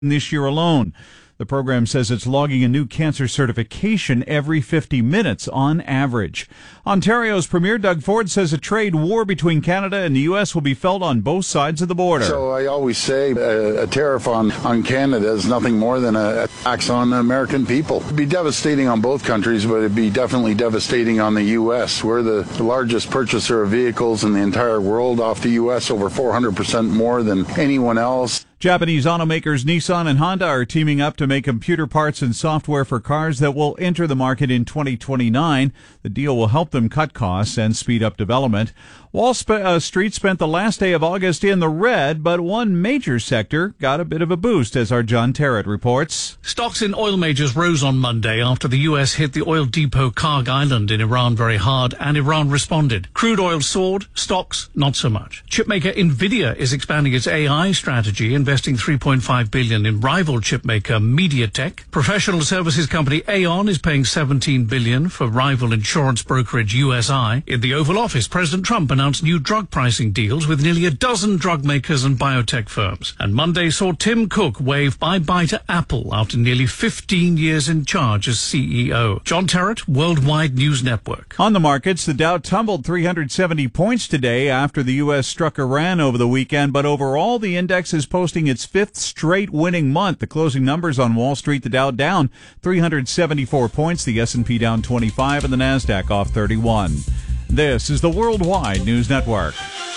this year alone. The program says it's logging a new cancer certification every 50 minutes on average. Ontario's Premier Doug Ford says a trade war between Canada and the U.S. will be felt on both sides of the border. So I always say a tariff on Canada is nothing more than a tax on the American people. It'd be devastating on both countries, but it'd be definitely devastating on the U.S. We're the largest purchaser of vehicles in the entire world off the U.S., over 400% more than anyone else. Japanese automakers Nissan and Honda are teaming up to make computer parts and software for cars that will enter the market in 2029. The deal will help them cut costs and speed up development. Wall Street spent the last day of August in the red, but one major sector got a bit of a boost, as our John Terrett reports. Stocks in oil majors rose on Monday after the U.S. hit the oil depot Karg Island in Iran very hard, and Iran responded. Crude oil soared, stocks not so much. Chipmaker Nvidia is expanding its AI strategy, investing $3.5 billion in rival chipmaker MediaTek. Professional services company Aon is paying $17 billion for rival insurance brokerage USI. In the Oval Office, President Trump announced new drug pricing deals with nearly a dozen drug makers and biotech firms. And Monday saw Tim Cook wave bye-bye to Apple after nearly 15 years in charge as CEO. John Terrett, Worldwide News Network. On the markets, the Dow tumbled 370 points today after the U.S. struck Iran over the weekend, but overall the index is posting its fifth straight winning month. The closing numbers on Wall Street, the Dow down 374 points, the S&P down 25, and the NASDAQ off 31. This is the Worldwide News Network.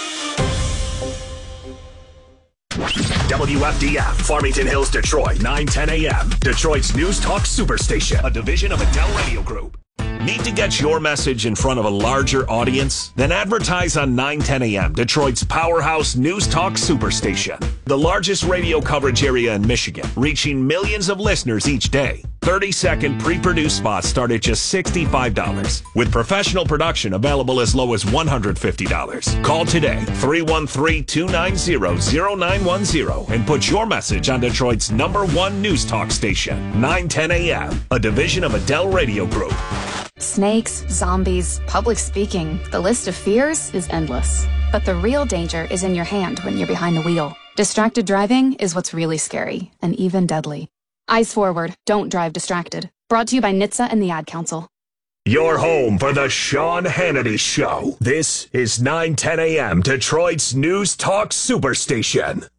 WFDF, Farmington Hills, Detroit, 9:10 a.m. Detroit's News Talk Superstation, a division of Adele Radio Group. Need to get your message in front of a larger audience? Then advertise on 9:10 a.m., Detroit's powerhouse News Talk Superstation. The largest radio coverage area in Michigan, reaching millions of listeners each day. 30-second pre-produced spots start at just $65, with professional production available as low as $150. Call today, 313-290-0910, and put your message on Detroit's #1 News Talk station, 9:10 a.m., a division of Adele Radio Group. Snakes, zombies, public speaking, the list of fears is endless. But the real danger is in your hand when you're behind the wheel. Distracted driving is what's really scary, and even deadly. Eyes forward, don't drive distracted. Brought to you by NHTSA and the Ad Council. Your home for the Sean Hannity Show. This is 9:10 a.m. Detroit's News Talk Superstation.